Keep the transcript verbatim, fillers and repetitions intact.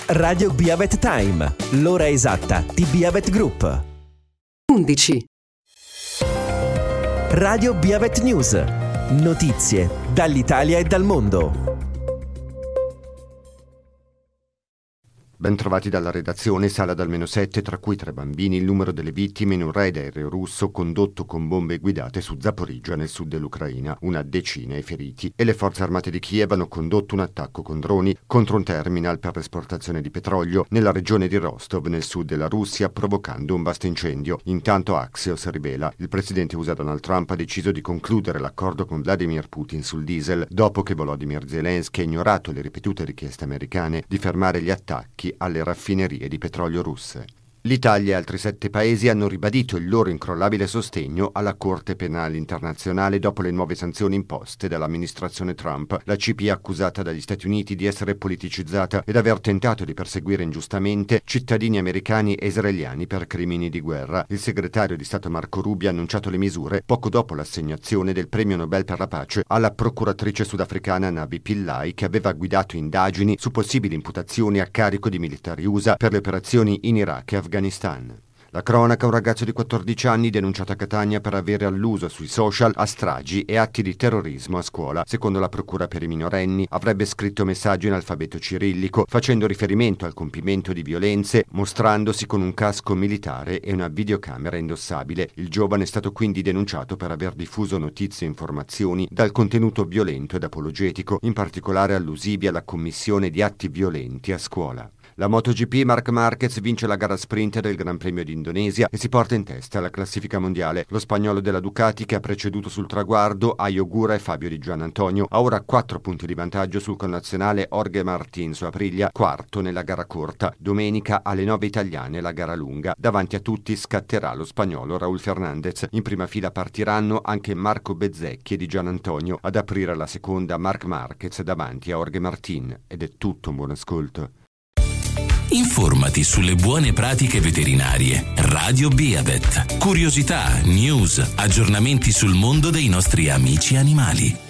Radio Beavet Time, l'ora esatta di Beavet Group. undici. Radio Beavet News, notizie dall'Italia e dal mondo. Ben trovati dalla redazione, sala da almeno sette, tra cui tre bambini, il numero delle vittime in un raid aereo russo condotto con bombe guidate su Zaporizhzhia nel sud dell'Ucraina, una decina i feriti, e le forze armate di Kiev hanno condotto un attacco con droni contro un terminal per l'esportazione di petrolio nella regione di Rostov nel sud della Russia, provocando un vasto incendio. Intanto Axios rivela: il presidente U S A Donald Trump ha deciso di concludere l'accordo con Vladimir Putin sul diesel dopo che Volodymyr Zelensky ha ignorato le ripetute richieste americane di fermare gli attacchi alle raffinerie di petrolio russe. L'Italia e altri sette paesi hanno ribadito il loro incrollabile sostegno alla Corte Penale Internazionale dopo le nuove sanzioni imposte dall'amministrazione Trump. La C P I è accusata dagli Stati Uniti di essere politicizzata ed aver tentato di perseguire ingiustamente cittadini americani e israeliani per crimini di guerra. Il segretario di Stato Marco Rubio ha annunciato le misure poco dopo l'assegnazione del premio Nobel per la pace alla procuratrice sudafricana Navi Pillay, che aveva guidato indagini su possibili imputazioni a carico di militari U S A per le operazioni in Iraq e Afghanistan. Afghanistan. La cronaca: un ragazzo di quattordici anni denunciato a Catania per avere alluso sui social a stragi e atti di terrorismo a scuola. Secondo la procura per i minorenni, avrebbe scritto messaggi in alfabeto cirillico facendo riferimento al compimento di violenze, mostrandosi con un casco militare e una videocamera indossabile. Il giovane è stato quindi denunciato per aver diffuso notizie e informazioni dal contenuto violento ed apologetico, in particolare allusivi alla commissione di atti violenti a scuola. La MotoGP: Marc Marquez vince la gara sprint del Gran Premio d'Indonesia e si porta in testa alla classifica mondiale. Lo spagnolo della Ducati, che ha preceduto sul traguardo Ayo Gura e Fabio Di Gianantonio, ha ora quattro punti di vantaggio sul connazionale Jorge Martín su Aprilia, quarto nella gara corta. Domenica alle nove italiane la gara lunga. Davanti a tutti scatterà lo spagnolo Raúl Fernández. In prima fila partiranno anche Marco Bezzecchi e Di Gianantonio. Ad aprire la seconda Marc Marquez davanti a Jorge Martín. Ed è tutto, un buon ascolto. Informati sulle buone pratiche veterinarie. Radio Beavet. Curiosità, news, aggiornamenti sul mondo dei nostri amici animali.